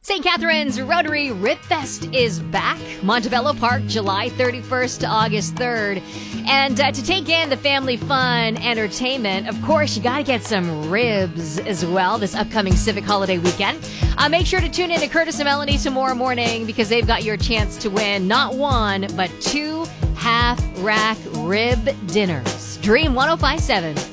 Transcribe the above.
St. Catharines Rotary Rib Fest is back. Montebello Park, July 31st to August 3rd. And to take in the family fun entertainment, of course, you got to get some ribs as well this upcoming Civic Holiday weekend. Make sure to tune in to Curtis and Melanie tomorrow morning because they've got your chance to win not one, but two half-rack rib dinners. Dream 105.7.